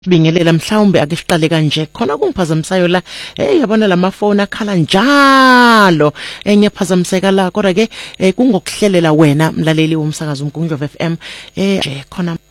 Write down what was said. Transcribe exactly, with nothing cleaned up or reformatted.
Bingelela mhlawumbe ake siqale kanje khona kungiphazamisayo la hey yabona lamafoni akhala njalo enye phazamiseka la kodwa ke kungokuhlelela wena mlaleli womsakazo uMgungundlovu F M eh nje khona